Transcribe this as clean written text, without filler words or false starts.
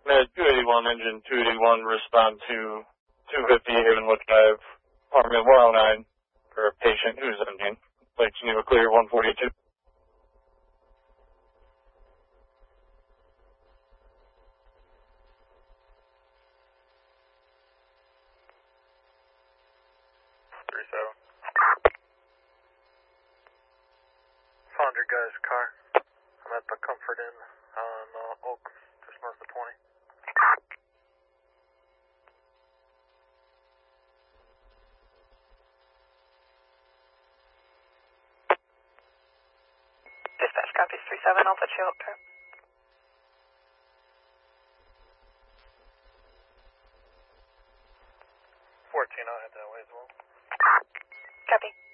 Med 281, engine 281, respond to 250 Havenwood Drive, apartment 109, for a patient who's ending. Lake Geneva Clear 142. Found your guy's car. I'm at the Comfort Inn on Oak, just north of 20. Dispatch copies 37, I'll put you up there. 14, I'll head that way as well. Copy.